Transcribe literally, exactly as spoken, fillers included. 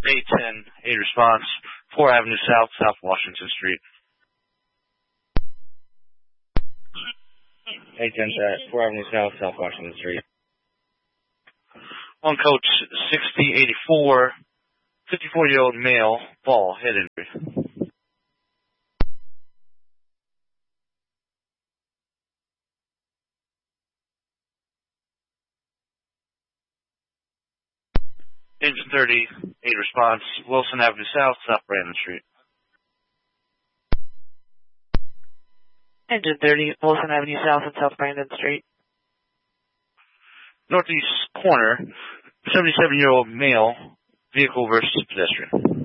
eight ten, eight response, four Avenue South, South Washington Street. eight ten, four Avenue South, South Washington Street. One coach, sixty eighty-four, fifty-four-year-old male, fall, head injury. Engine thirty, eight response, Wilson Avenue South, South Brandon Street. Engine thirty, Wilson Avenue South and South Brandon Street. Northeast corner, seventy-seven-year-old male, vehicle versus pedestrian.